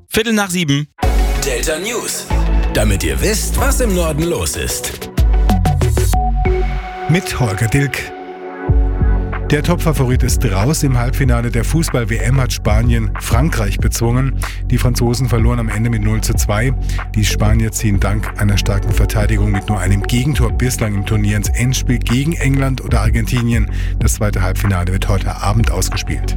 7:15. Delta News. Damit ihr wisst, was im Norden los ist. Mit Holger Dilk. Der Topfavorit ist raus. Im Halbfinale der Fußball-WM hat Spanien Frankreich bezwungen. Die Franzosen verloren am Ende mit 0:2. Die Spanier ziehen dank einer starken Verteidigung mit nur einem Gegentor bislang im Turnier ins Endspiel gegen England oder Argentinien. Das zweite Halbfinale wird heute Abend ausgespielt.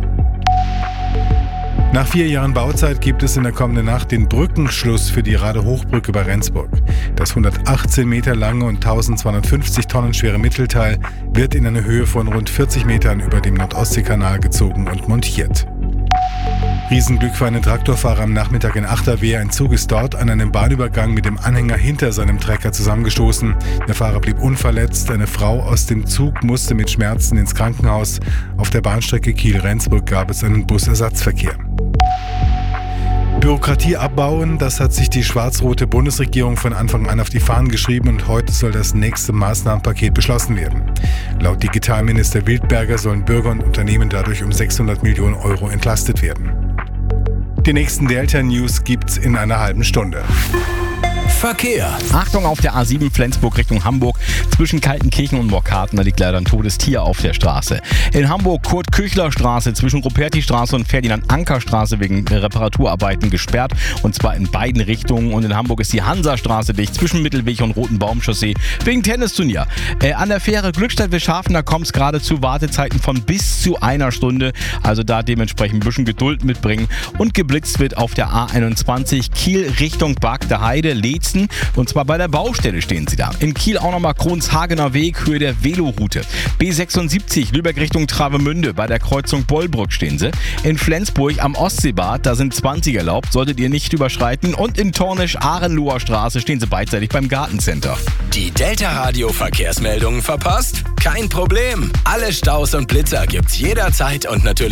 Nach 4 Jahren Bauzeit gibt es in der kommenden Nacht den Brückenschluss für die Radehochbrücke bei Rendsburg. Das 118 Meter lange und 1250 Tonnen schwere Mittelteil wird in eine Höhe von rund 40 Metern über dem Nordostseekanal gezogen und montiert. Riesenglück für einen Traktorfahrer am Nachmittag in Achterwehr. Ein Zug ist dort an einem Bahnübergang mit dem Anhänger hinter seinem Trecker zusammengestoßen. Der Fahrer blieb unverletzt. Eine Frau aus dem Zug musste mit Schmerzen ins Krankenhaus. Auf der Bahnstrecke Kiel-Rendsburg gab es einen Busersatzverkehr. Bürokratie abbauen, das hat sich die schwarz-rote Bundesregierung von Anfang an auf die Fahnen geschrieben und heute soll das nächste Maßnahmenpaket beschlossen werden. Laut Digitalminister Wildberger sollen Bürger und Unternehmen dadurch um 600 Millionen Euro entlastet werden. Die nächsten Delta News gibt's in einer halben Stunde. Verkehr. Achtung auf der A7 Flensburg Richtung Hamburg. Zwischen Kaltenkirchen und Morkarten, da liegt leider ein totes Tier auf der Straße. In Hamburg Kurt-Küchler-Straße zwischen Ruperti-Straße und Ferdinand-Anker-Straße wegen Reparaturarbeiten gesperrt. Und zwar in beiden Richtungen. Und in Hamburg ist die Hansa-Straße dicht zwischen Mittelweg und Rotenbaum-Chaussee wegen Tennisturnier. An der Fähre Glückstadt-Wilschafen, da kommt es gerade zu Wartezeiten von bis zu 1 Stunde. Also da dementsprechend ein bisschen Geduld mitbringen. Und geblitzt wird auf der A21 Kiel Richtung Bagder Heide, Leetzen. Und zwar bei der Baustelle stehen sie da. In Kiel auch nochmal Kronshagener Weg, Höhe der Veloroute. B76 Lübeck Richtung Travemünde, bei der Kreuzung Bollbrück stehen sie. In Flensburg am Ostseebad, da sind 20 erlaubt, solltet ihr nicht überschreiten. Und in Tornisch-Ahrenloher Straße stehen sie beidseitig beim Gartencenter. Die Delta Radio Verkehrsmeldungen verpasst? Kein Problem. Alle Staus und Blitzer gibt's jederzeit und natürlich